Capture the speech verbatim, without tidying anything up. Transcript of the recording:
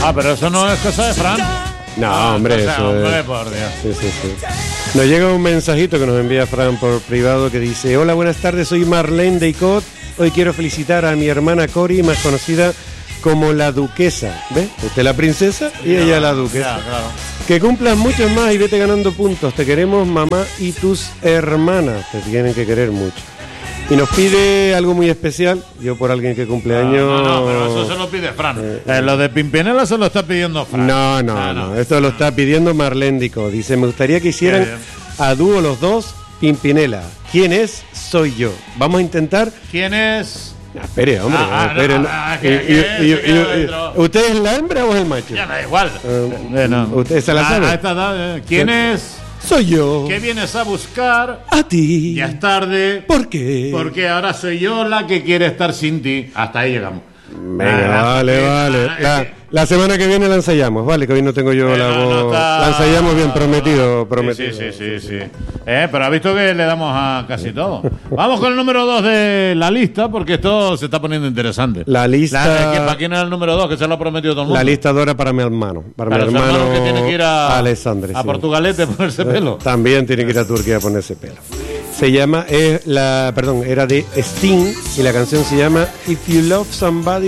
Ah, pero eso no es cosa de Fran. No, ah, hombre, o sea, eso hombre, es... por Dios. Sí, sí, sí. Nos llega un mensajito que nos envía Fran por privado que dice: hola, buenas tardes, soy Marlene de Icot. Hoy quiero felicitar a mi hermana Cori, más conocida como la duquesa. ¿Ves? Usted la princesa y Ya, ella la duquesa. ya, claro. Que cumplas muchos más y vete ganando puntos. Te queremos, mamá, y tus hermanas. Te tienen que querer mucho. Y nos pide algo muy especial. Yo por alguien que cumple años... No, no, no, pero eso se lo pide Fran. Eh, eh, lo de Pimpinela se lo está pidiendo Fran. No, no, ah, no, no. Esto lo está pidiendo Marlene Dico. Dice, me gustaría que hicieran a dúo los dos, Pimpinela. ¿Quién es? Soy yo. Vamos a intentar... ¿Quién es? No, espere, hombre, ah, no, espere. No, no. ah, que, que, y, y, y, y, ¿Usted es la hembra o es el macho? Ya me da igual. Uh, eh, no. ¿Usted se la ah, sabe? Ah, está, ¿Quién es? Soy yo. ¿Qué vienes a buscar? A ti. Ya es tarde. ¿Por qué? Porque ahora soy yo la que quiere estar sin ti. Hasta ahí llegamos. Venga, ah, vale, vale. La, la semana que viene la ensayamos, vale, que hoy no tengo yo eh, la voz. No, no está... La ensayamos bien, prometido, prometido. Sí, sí, sí, sí. sí. Eh, pero ha visto que le damos a casi todo. Vamos con el número dos de la lista, porque esto se está poniendo interesante. La lista... La, ¿Para quién era el número dos? Que se lo ha prometido todo el mundo. La lista dora para mi hermano. Para, para mi hermano que tiene que ir a, Alessandre, a sí. Portugalete a ponerse pelo. También tiene que ir a Turquía a ponerse pelo. Se llama, eh, la, perdón, era de Sting y la canción se llama If You Love Somebody.